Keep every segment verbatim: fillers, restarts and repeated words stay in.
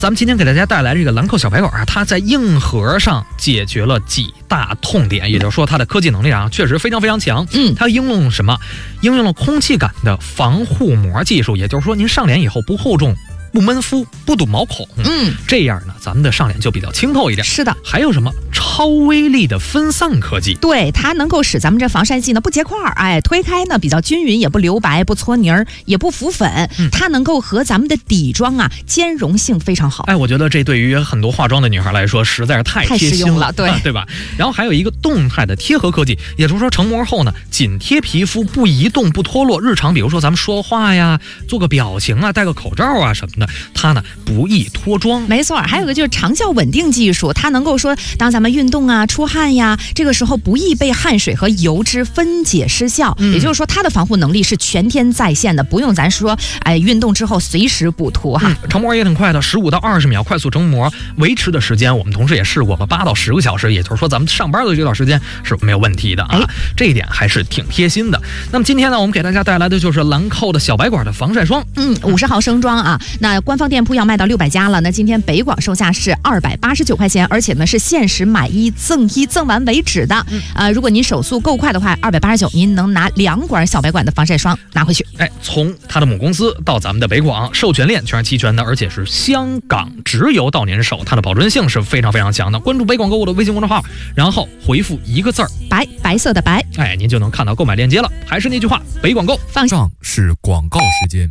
咱们今天给大家带来这个兰蔻小白管啊，它在硬核上解决了几大痛点，也就是说它的科技能力啊确实非常非常强。 嗯， 它应用了什么？应用了空气感的防护膜技术，也就是说您上脸以后不厚重、不闷肤、不堵毛孔， 嗯， 这样呢，咱们的上脸就比较清透一点。 是的， 还有什么超微粒的分散科技？ 对，它能够使咱们这防晒剂呢不结块儿，哎，推开呢比较均匀，也不留白、不搓泥儿，也不浮粉、嗯。它能够和咱们的底妆啊兼容性非常好。 哎，我觉得这对于很多化妆的女孩来说实在是太贴心了， 了对、 啊、对吧？然后还有一个动态的贴合科技，也就是说成膜后呢紧贴皮肤，不移动、不脱落。日常比如说咱们说话呀、做个表情啊、戴个口罩啊什么的，它呢不易脱妆。 没错，还有个就是长效稳定技术，它能够说当咱们运动啊、出汗呀，这个时候不易被汗水和油脂分解失效。嗯、也就是说，它的防护能力是全天在线的，不用咱说哎运动之后随时补涂哈。 嗯、成膜也挺快的，十五到二十秒快速成膜，维持的时间我们同事也试过了，八到十个小时，也就是说咱们上班的这段时间是没有问题的啊。哎、这一点还是挺贴心的。那么今天呢，我们给大家带来的就是兰蔻的小白管的防晒霜， 嗯，五十毫升装啊。那官方店铺要卖到六百家了，那今天北广售价是二百八十九块钱，而且呢是限时买一赠一，赠完为止的。嗯、呃，如果您手速够快的话，二百八十九您能拿两管小白管的防晒霜拿回去。 哎，从它的母公司到咱们的北广，授权链全是齐全的，而且是香港直邮到您手，它的保真性是非常非常强的。关注北广购物的微信公众号，然后回复一个字儿白，白色的白， 哎，您就能看到购买链接了。还是那句话，北广购。 放上是广告时间。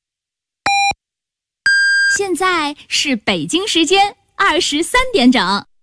现在是北京时间二十三点整。